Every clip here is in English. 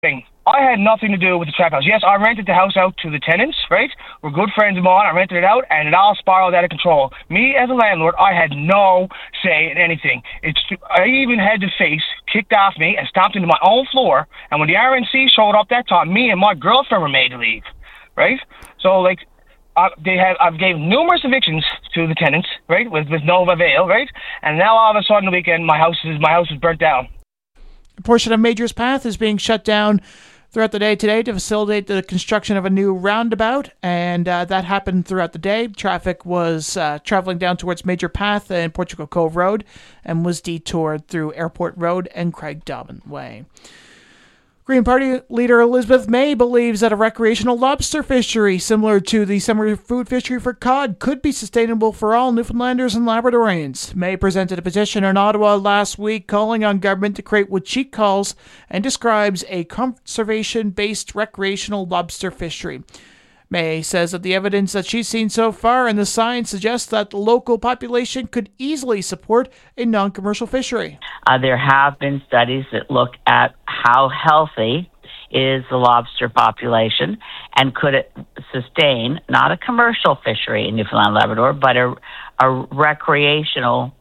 thing. I had nothing to do with the trap house. Yes, I rented the house out to the tenants, right? We're good friends of mine. I rented it out, and it all spiraled out of control. Me, as a landlord, I had no say in anything. I even had the face kicked off me and stomped into my own floor, and when the RNC showed up that time, me and my girlfriend were made to leave, right? So, I've gave numerous evictions to the tenants, right, with no avail, right? And now all of a sudden, the weekend, my house is burnt down. A portion of Major's Path is being shut down throughout the day today to facilitate the construction of a new roundabout, and that happened throughout the day. Traffic was traveling down towards Major Path and Portugal Cove Road and was detoured through Airport Road and Craig Dobbin Way. Green Party leader Elizabeth May believes that a recreational lobster fishery similar to the summer food fishery for cod could be sustainable for all Newfoundlanders and Labradorians. May presented a petition in Ottawa last week calling on government to create what she calls and describes a conservation-based recreational lobster fishery. May says that the evidence that she's seen so far and the science suggests that the local population could easily support a non-commercial fishery. There have been studies that look at how healthy is the lobster population and could it sustain not a commercial fishery in Newfoundland and Labrador, but a recreational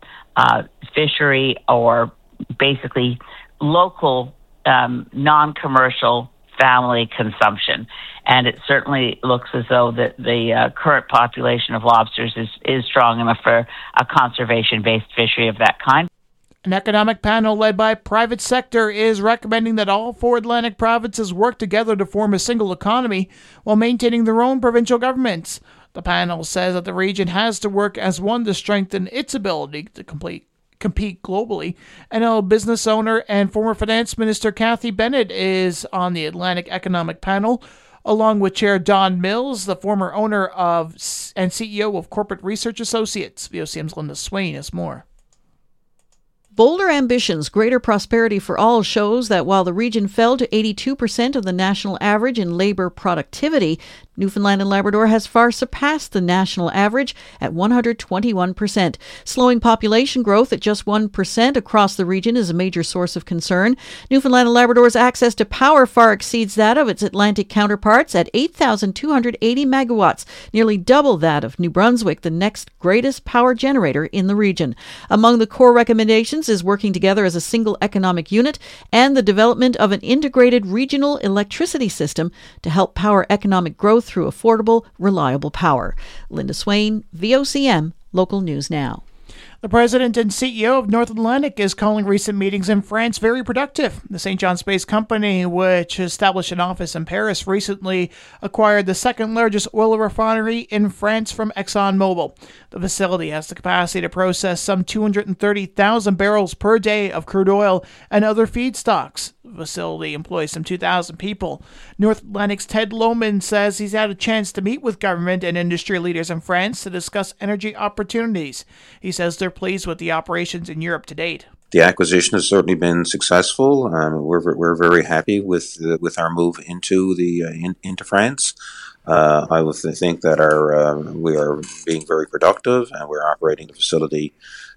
fishery or basically local non-commercial family consumption. And it certainly looks as though that the current population of lobsters is strong enough for a conservation-based fishery of that kind. An economic panel led by private sector is recommending that all 4 Atlantic provinces work together to form a single economy while maintaining their own provincial governments. The panel says that the region has to work as one to strengthen its ability to compete globally. NL business owner and former finance minister Cathy Bennett is on the Atlantic Economic Panel, along with Chair Don Mills, the former owner of and CEO of Corporate Research Associates. VOCM's Linda Swain has more. Bolder Ambitions, Greater Prosperity for All shows that while the region fell to 82% of the national average in labor productivity, Newfoundland and Labrador has far surpassed the national average at 121%. Slowing population growth at just 1% across the region is a major source of concern. Newfoundland and Labrador's access to power far exceeds that of its Atlantic counterparts at 8,280 megawatts, nearly double that of New Brunswick, the next greatest power generator in the region. Among the core recommendations is working together as a single economic unit and the development of an integrated regional electricity system to help power economic growth through affordable, reliable power. Linda Swain, VOCM, Local News Now. The president and CEO of North Atlantic is calling recent meetings in France very productive. The St. John Space Company, which established an office in Paris, recently acquired the second largest oil refinery in France from ExxonMobil. The facility has the capacity to process some 230,000 barrels per day of crude oil and other feedstocks. The facility employs some 2,000 people. North Atlantic's Ted Lohman says he's had a chance to meet with government and industry leaders in France to discuss energy opportunities. He says they're pleased with the operations in Europe to date. The acquisition has certainly been successful. We're very happy with our move into France. I would think that we are being very productive and we're operating the facility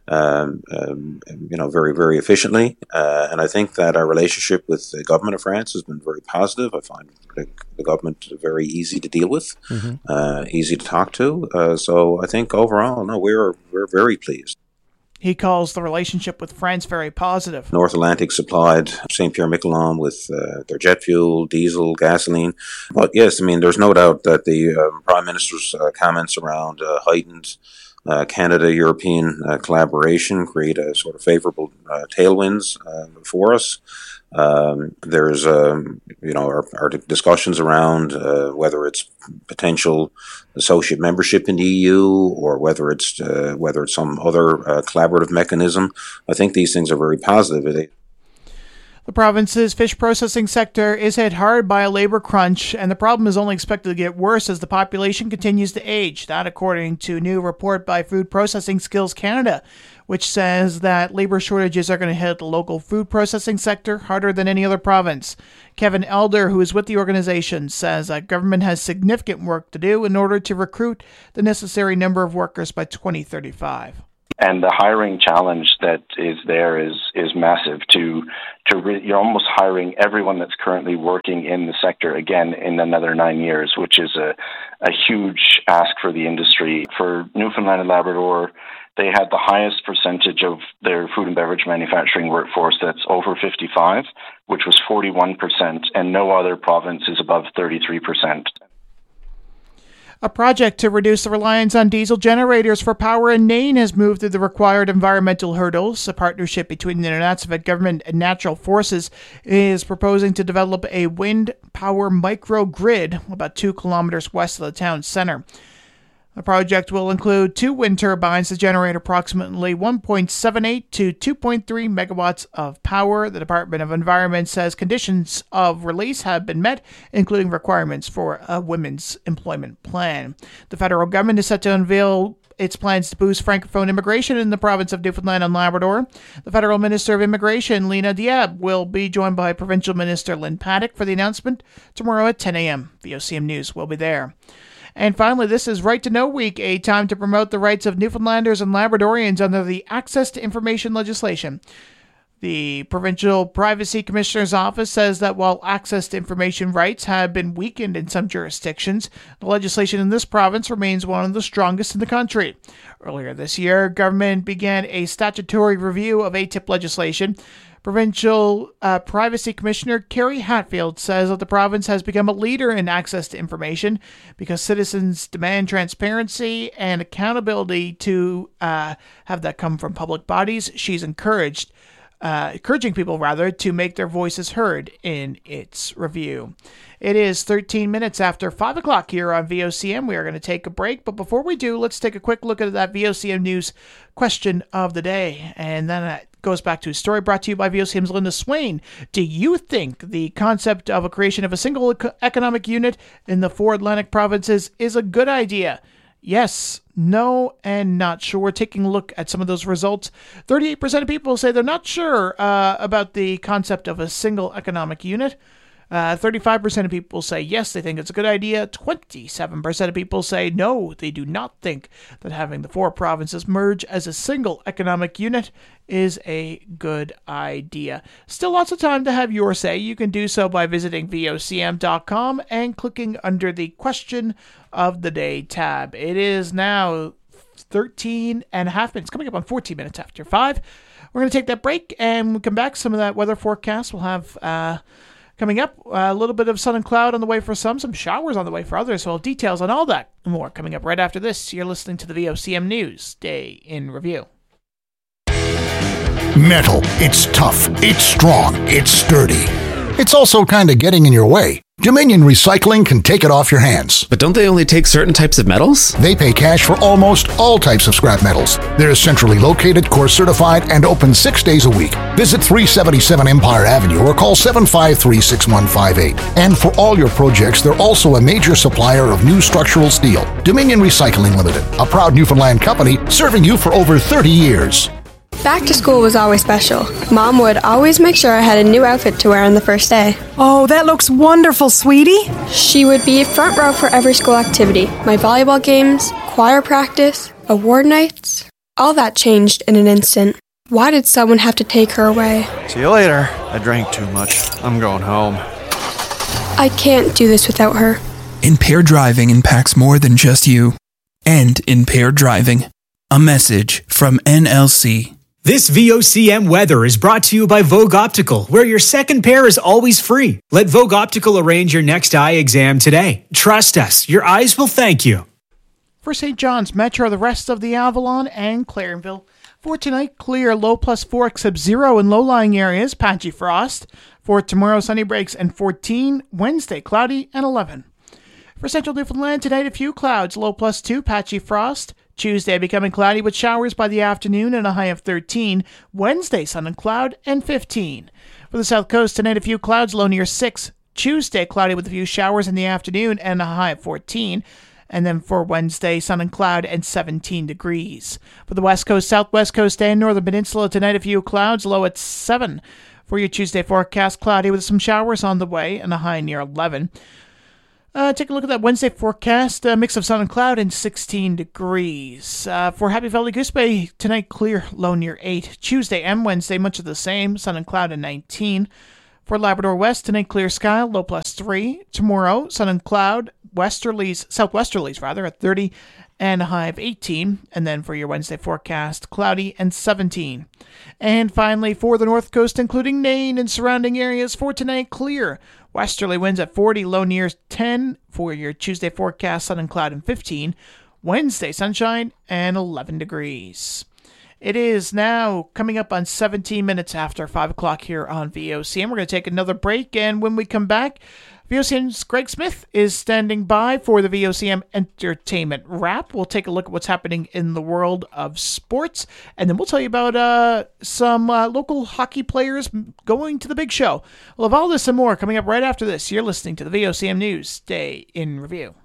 very, very efficiently. And I think that our relationship with the government of France has been very positive. I find the government very easy to deal with, easy to talk to. So I think overall, we're very pleased. He calls the relationship with France very positive. North Atlantic supplied St. Pierre-Miquelon with their jet fuel, diesel, gasoline. But yes, there's no doubt that the Prime Minister's comments around heightened Canada-European collaboration create a sort of favorable tailwinds for us. There's our discussions around whether it's potential associate membership in the EU or whether it's some other collaborative mechanism. I think these things are very positive. The province's fish processing sector is hit hard by a labor crunch, and the problem is only expected to get worse as the population continues to age. That according to a new report by Food Processing Skills Canada, which says that labor shortages are going to hit the local food processing sector harder than any other province. Kevin Elder, who is with the organization, says that government has significant work to do in order to recruit the necessary number of workers by 2035. And the hiring challenge that is there is massive. You're almost hiring everyone that's currently working in the sector again in another 9 years, which is a huge ask for the industry. For Newfoundland and Labrador, they had the highest percentage of their food and beverage manufacturing workforce that's over 55, which was 41%, and no other province is above 33%. A project to reduce the reliance on diesel generators for power in Nain has moved through the required environmental hurdles. A partnership between the Nunavut government and Natural Forces is proposing to develop a wind power microgrid about 2 kilometers west of the town center. The project will include 2 wind turbines to generate approximately 1.78 to 2.3 megawatts of power. The Department of Environment says conditions of release have been met, including requirements for a women's employment plan. The federal government is set to unveil its plans to boost Francophone immigration in the province of Newfoundland and Labrador. The Federal Minister of Immigration, Lena Diab, will be joined by Provincial Minister Lynn Paddock for the announcement tomorrow at 10 a.m. VOCM News will be there. And finally, this is Right to Know Week, a time to promote the rights of Newfoundlanders and Labradorians under the Access to Information legislation. The Provincial Privacy Commissioner's Office says that while access to information rights have been weakened in some jurisdictions, the legislation in this province remains one of the strongest in the country. Earlier this year, government began a statutory review of ATIP legislation. Provincial Privacy Commissioner Kerry Hatfield says that the province has become a leader in access to information because citizens demand transparency and accountability to have that come from public bodies. She's encouraging people to make their voices heard in its review. It is 13 minutes after 5 o'clock here on VOCM. We are going to take a break, but before we do, let's take a quick look at that VOCM News question of the day. And then that goes back to a story brought to you by VOCM's Linda Swain. Do you think the concept of a creation of a single economic unit in the 4 Atlantic provinces is a good idea? Yes, no, and not sure. We're taking a look at some of those results. 38% of people say they're not sure about the concept of a single economic unit. 35% of people say yes, they think it's a good idea. 27% of people say no, they do not think that having the 4 provinces merge as a single economic unit is a good idea. Still lots of time to have your say. You can do so by visiting vocm.com and clicking under the Question of the Day tab. It is now 13 and a half minutes, coming up on 14 minutes after 5. We're going to take that break, and when we come back, some of that weather forecast we'll have coming up, a little bit of sun and cloud on the way for some showers on the way for others. So details on all that and more coming up right after this. You're listening to the VOCM News Day in Review. Metal. It's tough. It's strong. It's sturdy. It's also kind of getting in your way. Dominion Recycling can take it off your hands. But don't they only take certain types of metals? They pay cash for almost all types of scrap metals. They're centrally located, course certified, and open 6 days a week. Visit 377 Empire Avenue or call 753-6158. And for all your projects, they're also a major supplier of new structural steel. Dominion Recycling Limited, a proud Newfoundland company serving you for over 30 years. Back to school was always special. Mom would always make sure I had a new outfit to wear on the first day. Oh, that looks wonderful, sweetie. She would be front row for every school activity. My volleyball games, choir practice, award nights. All that changed in an instant. Why did someone have to take her away? See you later. I drank too much. I'm going home. I can't do this without her. Impaired driving impacts more than just you. End impaired driving. A message from NLC. This VOCM weather is brought to you by Vogue Optical, where your second pair is always free. Let Vogue Optical arrange your next eye exam today. Trust us, your eyes will thank you. For St. John's Metro, the rest of the Avalon and Clarenville. For tonight, clear, low +4 except 0 in low-lying areas, patchy frost. For tomorrow, sunny breaks and 14. Wednesday, cloudy and 11. For central Newfoundland, tonight a few clouds, low +2, patchy frost. Tuesday becoming cloudy with showers by the afternoon and a high of 13. Wednesday, sun and cloud and 15. For the south coast, tonight a few clouds, low near 6. Tuesday, cloudy with a few showers in the afternoon and a high of 14. And then for Wednesday, sun and cloud and 17 degrees. For the west coast, southwest coast, and northern peninsula, tonight a few clouds, low at 7. For your Tuesday forecast, cloudy with some showers on the way and a high near 11. Take a look at that Wednesday forecast. Mix of sun and cloud and 16 degrees. For Happy Valley Goose Bay, tonight clear, low near 8. Tuesday and Wednesday, much of the same, sun and cloud and 19. For Labrador West, tonight clear sky, low +3. Tomorrow, sun and cloud, southwesterlies at 30 and a high of 18. And then for your Wednesday forecast, cloudy and 17. And finally, for the North Coast, including Nain and surrounding areas, for tonight, clear. Westerly winds at 40, low near 10. For your Tuesday forecast, sun and cloud and 15. Wednesday, sunshine and 11 degrees. It is now coming up on 17 minutes after 5 o'clock here on VOCM. We're going to take another break, and when we come back, VOCM's Greg Smith is standing by for the VOCM Entertainment Wrap. We'll take a look at what's happening in the world of sports, and then we'll tell you about some local hockey players going to the big show. We'll have all this and more coming up right after this. You're listening to the VOCM News Day in Review.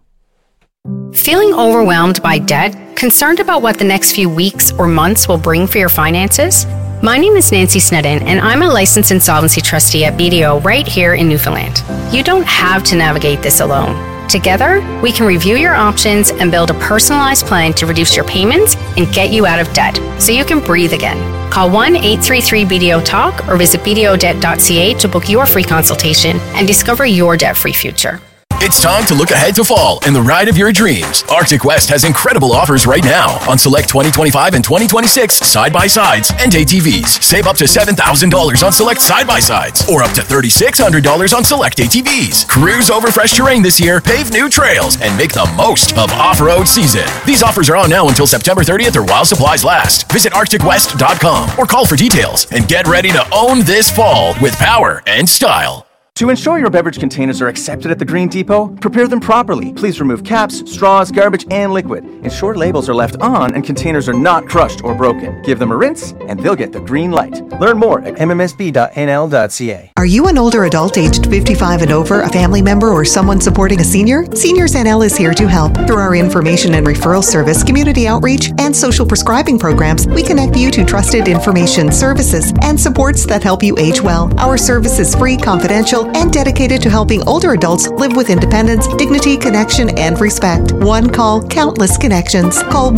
Feeling overwhelmed by debt? Concerned about what the next few weeks or months will bring for your finances? My name is Nancy Snedden, and I'm a licensed insolvency trustee at BDO right here in Newfoundland. You don't have to navigate this alone. Together, we can review your options and build a personalized plan to reduce your payments and get you out of debt so you can breathe again. Call 1-833-BDO-TALK or visit bdodebt.ca to book your free consultation and discover your debt-free future. It's time to look ahead to fall and the ride of your dreams. Arctic West has incredible offers right now on select 2025 and 2026 side-by-sides and ATVs. Save up to $7,000 on select side-by-sides or up to $3,600 on select ATVs. Cruise over fresh terrain this year, pave new trails, and make the most of off-road season. These offers are on now until September 30th or while supplies last. Visit arcticwest.com or call for details and get ready to own this fall with power and style. To ensure your beverage containers are accepted at the Green Depot, prepare them properly. Please remove caps, straws, garbage, and liquid. Ensure labels are left on and containers are not crushed or broken. Give them a rinse, and they'll get the green light. Learn more at mmsb.nl.ca. Are you an older adult aged 55 and over, a family member, or someone supporting a senior? Seniors NL is here to help. Through our information and referral service, community outreach, and social prescribing programs, we connect you to trusted information, services, and supports that help you age well. Our service is free, confidential, and dedicated to helping older adults live with independence, dignity, connection, and respect. One call, countless connections. Call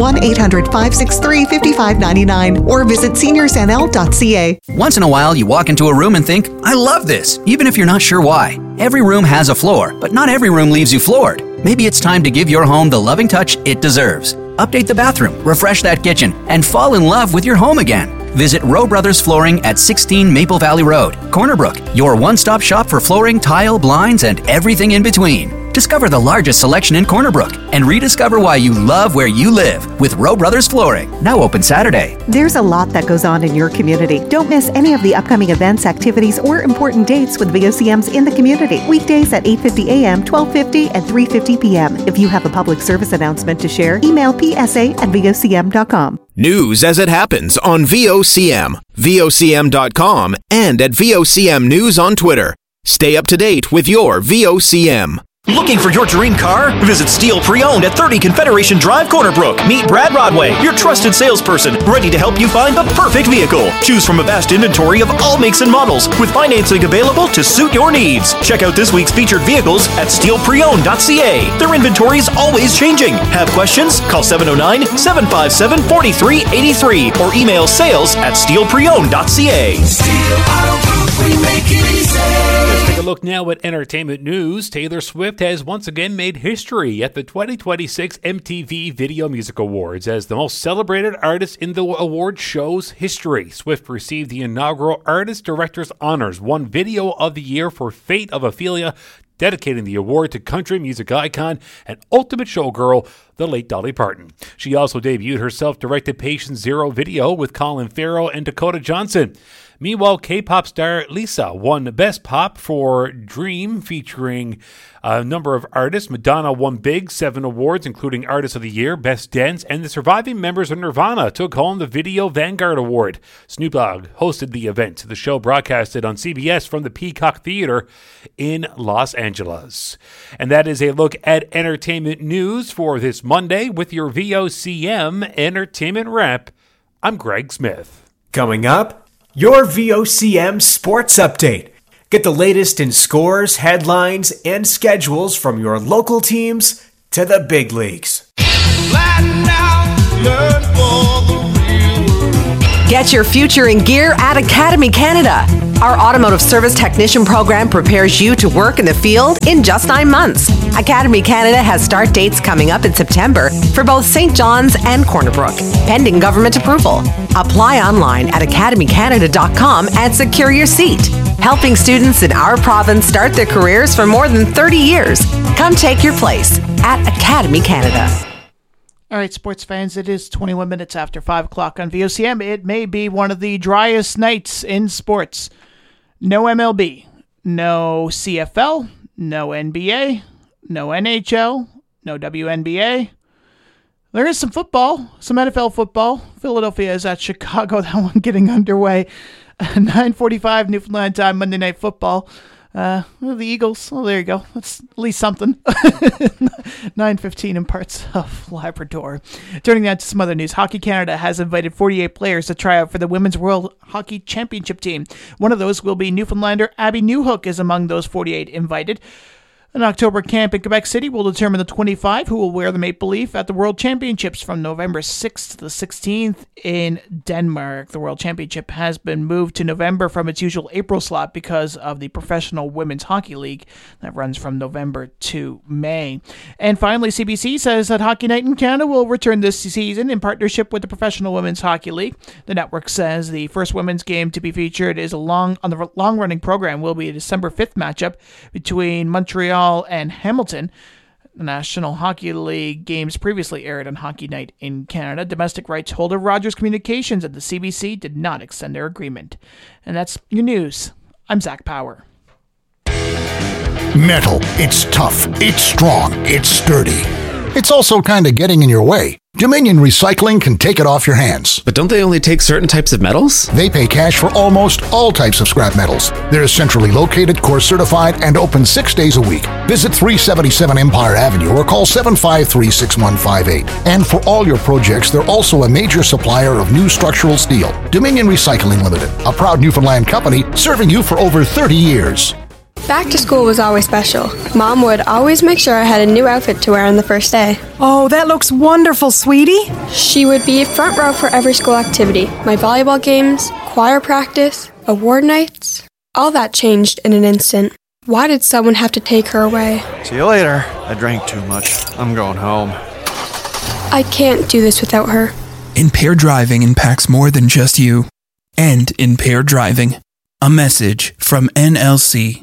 1-800-563-5599 or visit seniorsnl.ca. Once in a while, you walk into a room and think, I love this, even if you're not sure why. Every room has a floor, but not every room leaves you floored. Maybe it's time to give your home the loving touch it deserves. Update the bathroom, refresh that kitchen, and fall in love with your home again. Visit Rowe Brothers Flooring at 16 Maple Valley Road, Corner Brook, your one-stop shop for flooring, tile, blinds, and everything in between. Discover the largest selection in Corner Brook and rediscover why you love where you live with Rowe Brothers Flooring, now open Saturday. There's a lot that goes on in your community. Don't miss any of the upcoming events, activities, or important dates with VOCMs in the community. Weekdays at 8:50 a.m., 12:50, and 3:50 p.m. If you have a public service announcement to share, email psa@vocm.com. News as it happens on VOCM, VOCM.com, and at VOCM News on Twitter. Stay up to date with your VOCM. Looking for your dream car? Visit Steel Pre-Owned at 30 Confederation Drive, Corner Brook. Meet Brad Rodway, your trusted salesperson, ready to help you find the perfect vehicle. Choose from a vast inventory of all makes and models, with financing available to suit your needs. Check out this week's featured vehicles at steelpreowned.ca. Their inventory is always changing. Have questions? Call 709-757-4383 or email sales@steelpreowned.ca. Steel Auto Group, we make it easy. Let's take a look now at entertainment news. Taylor Swift has once again made history at the 2026 MTV Video Music Awards as the most celebrated artist in the award show's history. Swift received the inaugural Artist Director's Honors, won Video of the Year for Fate of Ophelia, dedicating the award to country music icon and ultimate showgirl, the late Dolly Parton. She also debuted her self-directed Patient Zero video with Colin Farrell and Dakota Johnson. Meanwhile, K-pop star Lisa won Best Pop for Dream, featuring a number of artists. Madonna won big, 7 awards, including Artist of the Year, Best Dance, and the surviving members of Nirvana took home the Video Vanguard Award. Snoop Dogg hosted the event. The show broadcasted on CBS from the Peacock Theater in Los Angeles. And that is a look at entertainment news for this Monday with your VOCM Entertainment Wrap. I'm Greg Smith. Coming up, your VOCM Sports Update. Get the latest in scores, headlines, and schedules from your local teams to the big leagues. Get your future in gear at Academy Canada. Our automotive service technician program prepares you to work in the field in just 9 months. Academy Canada has start dates coming up in September for both St. John's and Corner Brook, pending government approval. Apply online at academycanada.com and secure your seat. Helping students in our province start their careers for more than 30 years. Come take your place at Academy Canada. All right, sports fans, it is 21 minutes after 5 o'clock on VOCM. It may be one of the driest nights in sports. No MLB, no CFL, no NBA, no NHL, no WNBA. There is some football, some NFL football. Philadelphia is at Chicago, that one getting underway. 9:45 Newfoundland time, Monday Night Football. The Eagles, oh, there you go. That's at least something. 9:15 in parts of Labrador. Turning now to some other news. Hockey Canada has invited 48 players to try out for the Women's World Hockey Championship team. One of those will be Newfoundlander Abby Newhook is among those 48 invited. An October camp in Quebec City will determine the 25 who will wear the maple leaf at the World Championships from November 6th to the 16th in Denmark. The World Championship has been moved to November from its usual April slot because of the Professional Women's Hockey League that runs from November to May. And finally, CBC says that Hockey Night in Canada will return this season in partnership with the Professional Women's Hockey League. The network says the first women's game to be featured is on the long-running program will be a December 5th matchup between Montreal and Hamilton. The National Hockey League games previously aired on Hockey Night in Canada. Domestic rights holder Rogers Communications and the CBC did not extend their agreement. And that's your news. I'm Zach Power. Metal. It's tough. It's strong. It's sturdy. It's also kind of getting in your way. Dominion Recycling can take it off your hands. But don't they only take certain types of metals? They pay cash for almost all types of scrap metals. They're centrally located, course certified, and open 6 days a week. Visit 377 Empire Avenue or call 753-6158. And for all your projects, they're also a major supplier of new structural steel. Dominion Recycling Limited, a proud Newfoundland company serving you for over 30 years. Back to school was always special. Mom would always make sure I had a new outfit to wear on the first day. Oh, that looks wonderful, sweetie. She would be front row for every school activity. My volleyball games, choir practice, award nights. All that changed in an instant. Why did someone have to take her away? See you later. I drank too much. I'm going home. I can't do this without her. Impaired driving impacts more than just you. End impaired driving. A message from NLC.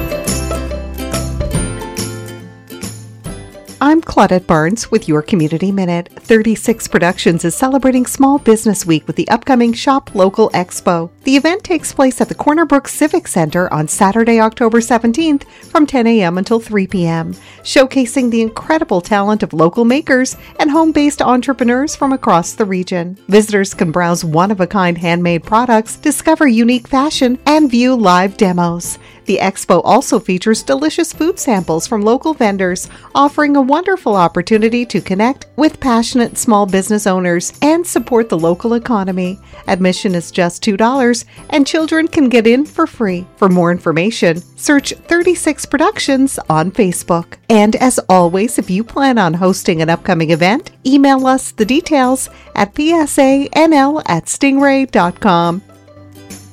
I'm Claudette Barnes with your Community Minute. 36 Productions is celebrating Small Business Week with the upcoming Shop Local Expo. The event takes place at the Corner Brook Civic Center on Saturday, October 17th from 10 a.m. until 3 p.m., showcasing the incredible talent of local makers and home-based entrepreneurs from across the region. Visitors can browse one-of-a-kind handmade products, discover unique fashion, and view live demos. The expo also features delicious food samples from local vendors, offering a wonderful opportunity to connect with passionate small business owners and support the local economy. Admission is just $2, and children can get in for free. For more information, search 36 Productions on Facebook. And as always, if you plan on hosting an upcoming event, email us the details at psanl@stingray.com.